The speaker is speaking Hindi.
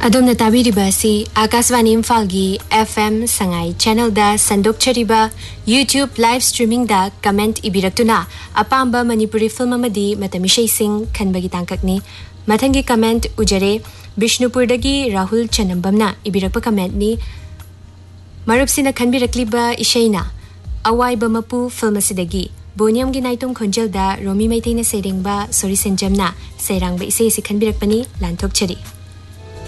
अदोमना ताबीरिबा असि आकाशवाणी इम्फालगी FM संगाई चैनल दा संदोक्चरिबा YouTube लाइव स्ट्रीमिंग दा comment इबिरक्तुना अपाम्बा Manipuri film अमदी मतमिशै Singh खनबगी तांककनी मथंगी comment उजरे बिष्णुपुरदगी Rahul चनंबमना इबिरक्पा कमेंटनी मरुपसिना खनबिरक्लिबा इशैना अवाइबा मपु film असिदगी बोनियमगी नाइतुम खोंजलदा रोमी मैथैना सेरेंगबा सोरी सेंजमना सेरांगबा इसे खनबिरक्पनी लांथोकचरी।